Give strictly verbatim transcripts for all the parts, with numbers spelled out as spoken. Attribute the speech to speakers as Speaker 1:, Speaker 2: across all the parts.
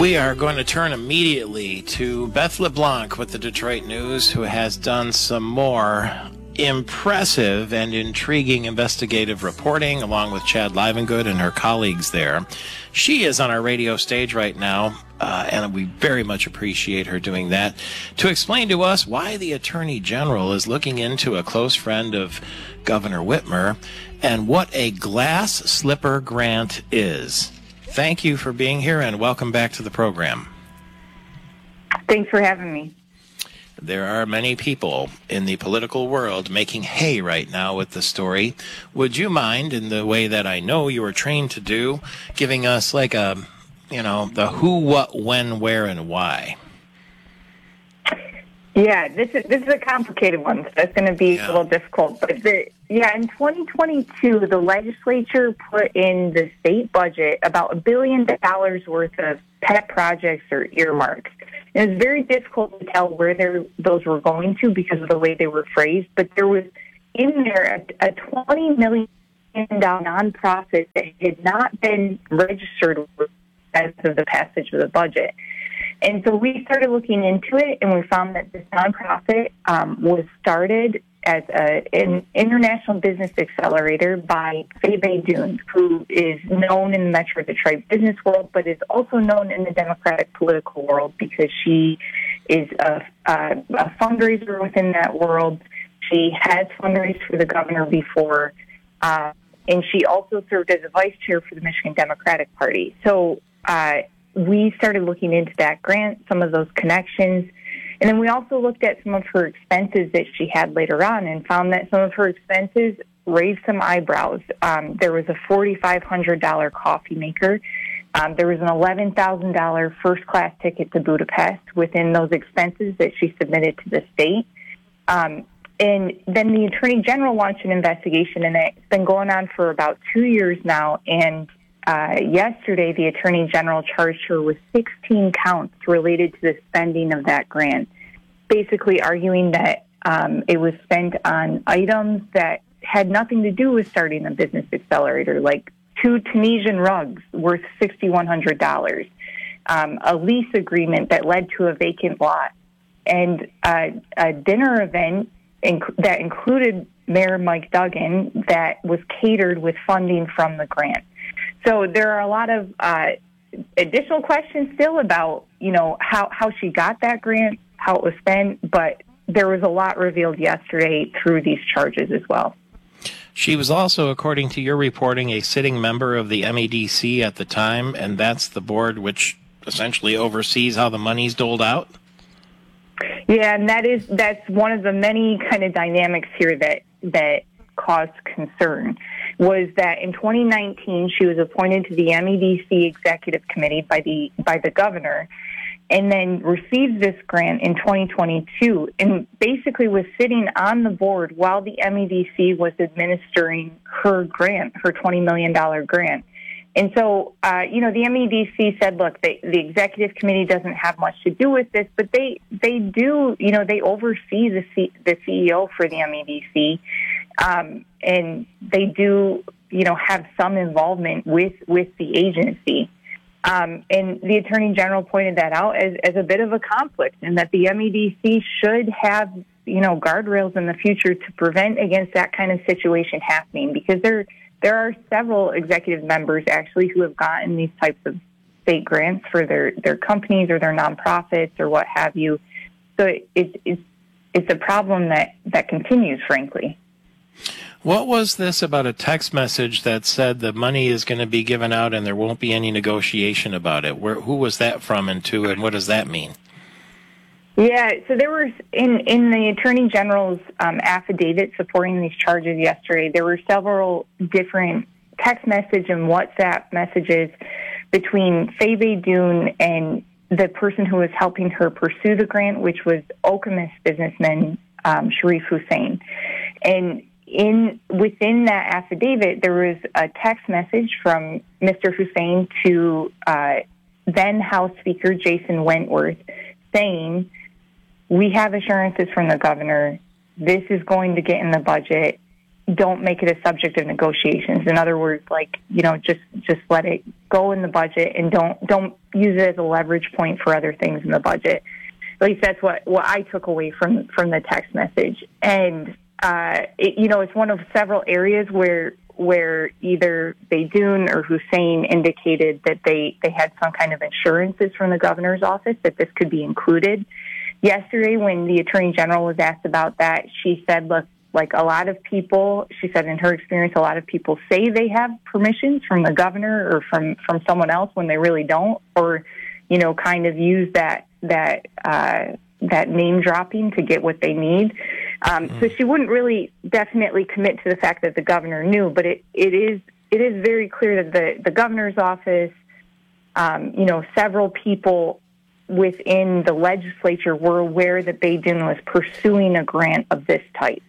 Speaker 1: We are going to turn immediately to Beth LeBlanc with the Detroit News, who has done some more impressive and intriguing investigative reporting, along with Chad Livengood and her colleagues there. She is on our radio stage right now, uh, and we very much appreciate her doing that, to explain to us why the Attorney General is looking into a close friend of Governor Whitmer and what a glass slipper grant is. Thank you for being here, and welcome back to the program.
Speaker 2: Thanks for having me.
Speaker 1: There are many people in the political world making hay right now with the story. Would you mind, in the way that I know you are trained to do, giving us like a, you know, the who, what, when, where, and why?
Speaker 2: Yeah, this is this is a complicated one, so it's going to be yeah. a little difficult. But the, yeah, in twenty twenty-two, the legislature put in the state budget about a billion dollars worth of pet projects or earmarks. It was very difficult to tell where those were going to because of the way they were phrased, but there was in there a, a twenty million dollars nonprofit that had not been registered as of the passage of the budget. And so we started looking into it, and we found that this nonprofit um, was started as a, an international business accelerator by Faye Beydoun, who is known in the Metro Detroit business world, but is also known in the Democratic political world because she is a, a, a fundraiser within that world. She has fundraised for the governor before, uh, and she also served as a vice chair for the Michigan Democratic Party. So uh, we started looking into that grant, some of those connections. And then we also looked at some of her expenses that she had later on and found that some of her expenses raised some eyebrows. Um, there was a four thousand five hundred dollars coffee maker. Um, there was an eleven thousand dollars first-class ticket to Budapest within those expenses that she submitted to the state. Um, and then the Attorney General launched an investigation, and it's been going on for about two years now. And uh, yesterday, the Attorney General charged her with sixteen counts related to the spending of that grant, basically arguing that um, it was spent on items that had nothing to do with starting a business accelerator, like two Tunisian rugs worth six thousand one hundred dollars, um, a lease agreement that led to a vacant lot, and uh, a dinner event inc- that included Mayor Mike Duggan that was catered with funding from the grant. So there are a lot of uh, additional questions still about, you know, how, how she got that grant, how it was spent, but there was a lot revealed yesterday through these charges as well.
Speaker 1: She was also, according to your reporting, a sitting member of the M E D C at the time, and that's the board which essentially oversees how the money's doled out?
Speaker 2: Yeah, and that is that's one of the many kind of dynamics here that that caused concern, was that in twenty nineteen she was appointed to the M E D C Executive Committee by the by the governor, and then received this grant in twenty twenty-two, and basically was sitting on the board while the M E D C was administering her grant, her twenty million dollars grant. And so, uh, you know, the M E D C said, look, they, the executive committee doesn't have much to do with this, but they they do, you know, they oversee the C, the C E O for the M E D C, um, and they do, you know, have some involvement with, with the agency. Um, and the Attorney General pointed that out as, as a bit of a conflict, and that the M E D C should have, you know, guardrails in the future to prevent against that kind of situation happening, because there there are several executive members actually who have gotten these types of state grants for their, their companies or their nonprofits or what have you. So it, it, it's it's a problem that, that continues, frankly.
Speaker 1: What was this about a text message that said the money is going to be given out and there won't be any negotiation about it? Where, who was that from and to, and what does that mean?
Speaker 2: Yeah, so there was, in, in the Attorney General's um, affidavit supporting these charges yesterday, there were several different text message and WhatsApp messages between Faye Beydoun and the person who was helping her pursue the grant, which was Okemos businessman um, Sharif Hussein. And in within that affidavit, there was a text message from Mister Hussein to uh, then House Speaker Jason Wentworth saying, we have assurances from the governor, this is going to get in the budget, don't make it a subject of negotiations. In other words, like, you know, just just let it go in the budget and don't don't use it as a leverage point for other things in the budget. At least that's what, what I took away from, from the text message. And, uh, it, you know, it's one of several areas where where either Beydoun or Hussein indicated that they, they had some kind of assurances from the governor's office that this could be included. Yesterday, when the Attorney General was asked about that, she said, look, like a lot of people, she said in her experience, a lot of people say they have permissions from the governor or from, from someone else when they really don't, or, you know, kind of use that that uh, that name dropping to get what they need. Um, mm. So she wouldn't really definitely commit to the fact that the governor knew, but it, it is it is very clear that the, the governor's office, um, you know, several people within the legislature were aware that Beydoun was pursuing a grant of this type.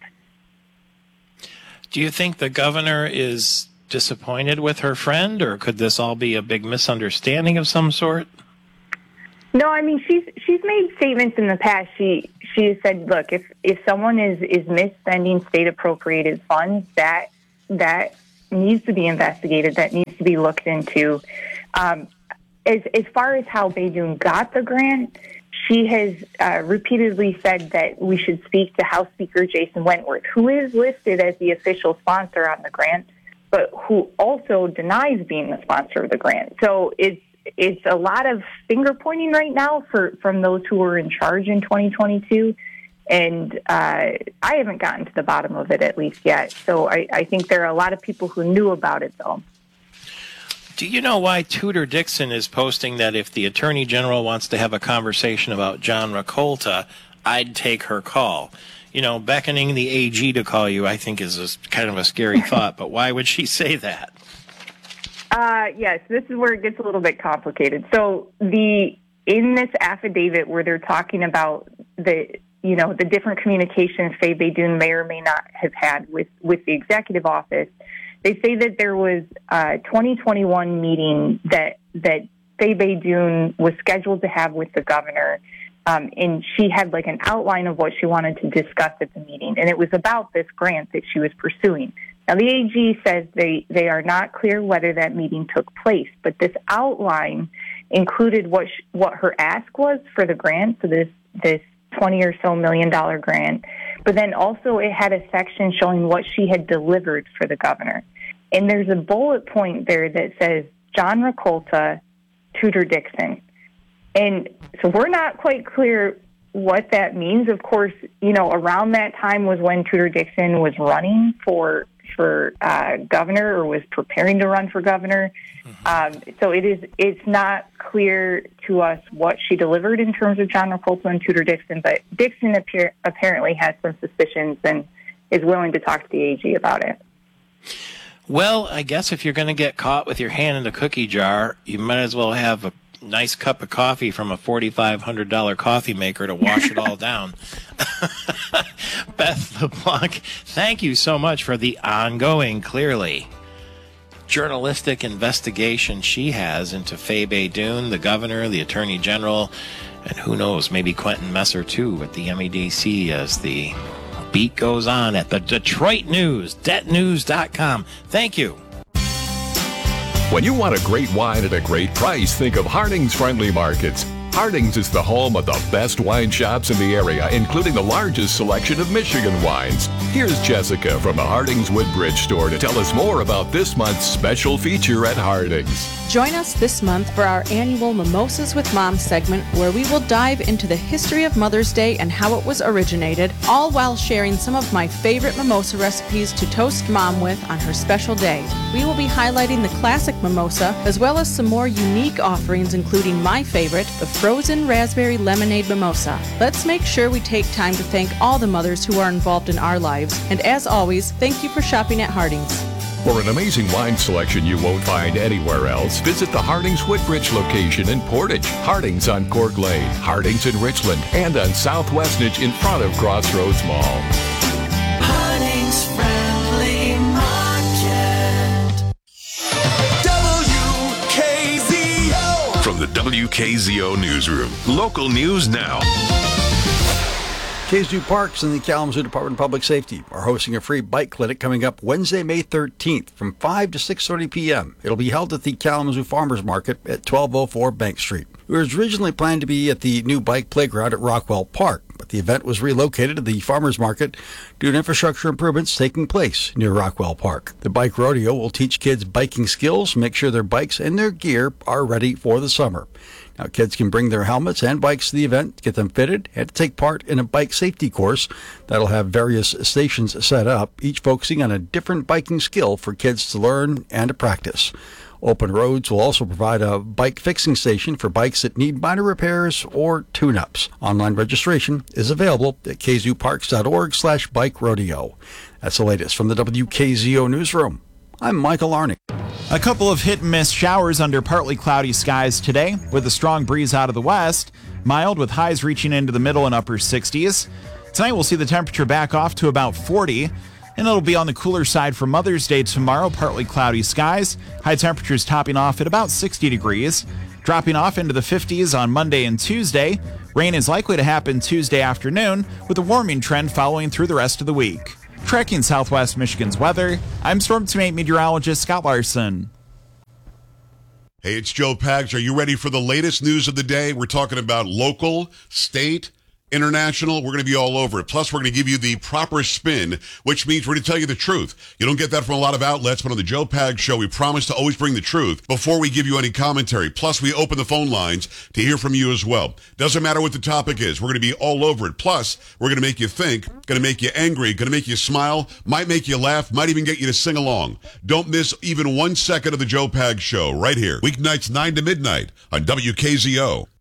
Speaker 1: Do you think the governor is disappointed with her friend, or could this all be a big misunderstanding of some sort?
Speaker 2: No, I mean, she's she's made statements in the past. She she has said, look, if, if someone is, is misspending state appropriated funds, that that needs to be investigated, that needs to be looked into. Um, as as far as how Beydoun got the grant, she has uh, repeatedly said that we should speak to House Speaker Jason Wentworth, who is listed as the official sponsor on the grant, but who also denies being the sponsor of the grant. So it's it's a lot of finger pointing right now for from those who were in charge in twenty twenty-two, and uh, I haven't gotten to the bottom of it at least yet. So I, I think there are a lot of people who knew about it, though.
Speaker 1: Do you know why Tudor Dixon is posting that if the Attorney General wants to have a conversation about John Rakolta, I'd take her call? You know, beckoning the A G to call you, I think, is a, kind of a scary thought, but why would she say that?
Speaker 2: Uh, yes, this is where it gets a little bit complicated. So the in this affidavit where they're talking about the, you know, the different communications Faye Beydoun may or may not have had with, with the executive office, they say that there was a twenty twenty-one meeting that that Faye Beydoun was scheduled to have with the governor, um, and she had like an outline of what she wanted to discuss at the meeting, and it was about this grant that she was pursuing. Now, the A G says they, they are not clear whether that meeting took place, but this outline included what sh- what her ask was for the grant, so this this twenty or so million dollar grant, but then also it had a section showing what she had delivered for the governor. And there's a bullet point there that says John Rakolta, Tudor Dixon. And so we're not quite clear what that means. Of course, you know, around that time was when Tudor Dixon was running for for uh, governor or was preparing to run for governor. Mm-hmm. Um, so it is it's not clear to us what she delivered in terms of John Rakolta and Tudor Dixon, but Dixon appear, apparently has some suspicions and is willing to talk to the A G about it.
Speaker 1: Well, I guess if you're going to get caught with your hand in the cookie jar, you might as well have a nice cup of coffee from a forty-five hundred dollars coffee maker to wash it all down. Beth LeBlanc, thank you so much for the ongoing, clearly journalistic investigation she has into Faye Beydoun, the governor, the attorney general, and who knows, maybe Quentin Messer too at the M E D C as the beat goes on at the Detroit News, det news dot com. Thank you.
Speaker 3: When you want a great wine at a great price, think of Harding's Friendly Markets. Harding's is the home of the best wine shops in the area, including the largest selection of Michigan wines. Here's Jessica from the Harding's Woodbridge store to tell us more about this month's special feature at Harding's.
Speaker 4: Join us this month for our annual Mimosas with Mom segment, where we will dive into the history of Mother's Day and how it was originated, all while sharing some of my favorite mimosa recipes to toast Mom with on her special day. We will be highlighting the classic mimosa, as well as some more unique offerings, including my favorite, the frozen raspberry lemonade mimosa. Let's make sure we take time to thank all the mothers who are involved in our lives. And as always, thank you for shopping at Harding's.
Speaker 3: For an amazing wine selection you won't find anywhere else, visit the Harding's Woodbridge location in Portage, Harding's on Cork Lane, Harding's in Richland, and on South Westnedge in front of Crossroads Mall.
Speaker 5: Harding's Friendly Market. W K Z O.
Speaker 6: From the W K Z O Newsroom, local news now. Kalamazoo Parks and the Kalamazoo Department of Public Safety are hosting a free bike clinic coming up Wednesday, May thirteenth from five to six thirty p.m. It'll be held at the Kalamazoo Farmers Market at twelve oh four Bank Street. It was originally planned to be at the new bike playground at Rockwell Park, but the event was relocated to the Farmers Market due to infrastructure improvements taking place near Rockwell Park. The bike rodeo will teach kids biking skills, make sure their bikes and their gear are ready for the summer. Now, kids can bring their helmets and bikes to the event, get them fitted, and to take part in a bike safety course that'll have various stations set up, each focusing on a different biking skill for kids to learn and to practice. Open Roads will also provide a bike fixing station for bikes that need minor repairs or tune-ups. Online registration is available at k z o parks dot org slash bike rodeo. That's the latest from the W K Z O Newsroom. I'm Michael Arning.
Speaker 7: A couple of hit-and-miss showers under partly cloudy skies today, with a strong breeze out of the west, mild with highs reaching into the middle and upper sixties. Tonight we'll see the temperature back off to about forty, and it'll be on the cooler side for Mother's Day tomorrow, partly cloudy skies, high temperatures topping off at about sixty degrees, dropping off into the fifties on Monday and Tuesday. Rain is likely to happen Tuesday afternoon, with a warming trend following through the rest of the week. Tracking Southwest Michigan's weather, I'm Storm Team eight meteorologist Scott Larson.
Speaker 8: Hey, it's Joe Pags. Are you ready for the latest news of the day? We're talking about local, state, international. We're going to be all over it. Plus, we're going to give you the proper spin, which means we're going to tell you the truth. You don't get that from a lot of outlets, but on the Joe Pags Show, we promise to always bring the truth before we give you any commentary. Plus, we open the phone lines to hear from you as well. Doesn't matter what the topic is. We're going to be all over it. Plus, we're going to make you think, going to make you angry, going to make you smile, might make you laugh, might even get you to sing along. Don't miss even one second of the Joe Pags Show right here. Weeknights nine to midnight on W K Z O.